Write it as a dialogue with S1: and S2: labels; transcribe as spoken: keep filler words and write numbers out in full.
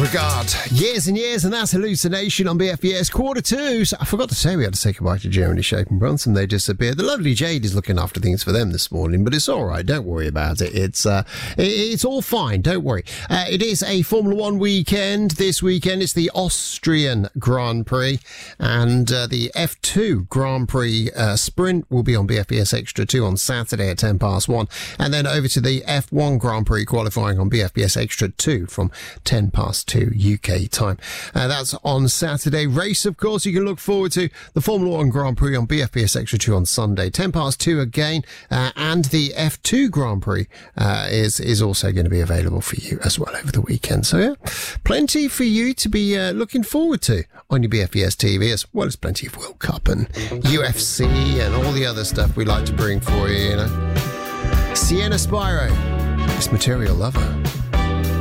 S1: Regard. Years and years, and that's Hallucination on B F B S quarter two. So I forgot to say we had to say goodbye to Germany Shape and Bronson. They disappeared. The lovely Jade is looking after things for them this morning, but it's all right. Don't worry about it. It's uh, it, it's all fine. Don't worry. Uh, it is a Formula One weekend. This weekend it's the Austrian Grand Prix, and uh, the F two Grand Prix uh, Sprint will be on B F B S Extra two on Saturday at ten past one, and then over to the F one Grand Prix qualifying on B F B S Extra two from ten past two U K time. Uh, that's on Saturday. Race, of course, you can look forward to the Formula One Grand Prix on B F B S Extra two on Sunday, ten past two again, uh, and the F two Grand Prix uh, is is also going to be available for you as well over the weekend. So yeah, plenty for you to be uh, looking forward to on your B F B S T V, as well as plenty of World Cup and U F C and all the other stuff we like to bring for you, you know. Sienna Spyro, this Material Lover.